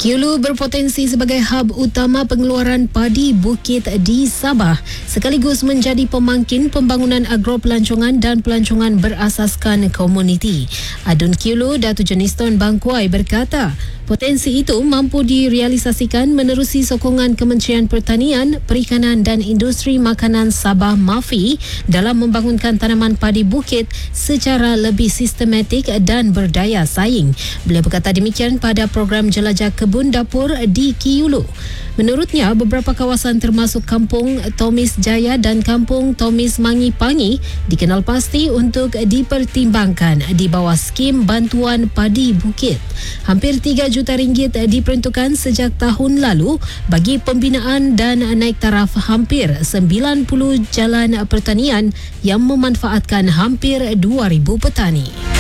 Kiulu berpotensi sebagai hub utama pengeluaran padi bukit di Sabah sekaligus menjadi pemangkin pembangunan agropelancongan dan pelancongan berasaskan komuniti. Adun Kiulu Datuk Jeniston Bangkuai berkata, potensi itu mampu direalisasikan menerusi sokongan Kementerian Pertanian, Perikanan dan Industri Makanan Sabah MAFI dalam membangunkan tanaman padi bukit secara lebih sistematik dan berdaya saing. Beliau berkata demikian pada program jelajah kebun dapur di Kiulu. Menurutnya, beberapa kawasan termasuk Kampung Tomis Jaya dan Kampung Tomis Mangi Pangi dikenal pasti untuk dipertimbangkan di bawah skim bantuan padi bukit. Hampir 3 juta ringgit diperuntukkan sejak tahun lalu bagi pembinaan dan naik taraf hampir 90 jalan pertanian yang memanfaatkan hampir 2,000 petani.